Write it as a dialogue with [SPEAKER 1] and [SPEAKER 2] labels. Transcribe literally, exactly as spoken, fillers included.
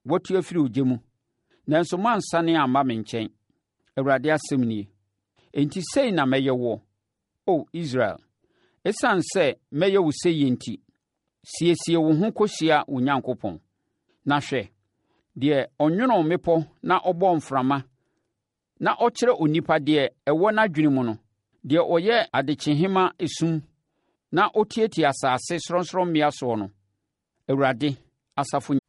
[SPEAKER 1] watu afiri ogye mu, nanso moansane amma me nkyɛn, Awurade asɛm nie. Enti sei na mɛyɛ wo, O Israel, ɛsiane sɛ mɛyɛ wo sɛyɛ enti, siesie wo ho kɔhyia wo Onyankopɔn. Na hwɛ, deɛ ɔnwonoo mmepɔ na ɔbɔɔ mframa na ɔkyerɛ onipa deɛ ɛwɔ n'adwene mu no, deɛ ɔyɛ adekyehema esum na ɔtiatia asase sorɔnsorɔmmea soɔ no, Awurade, Asafo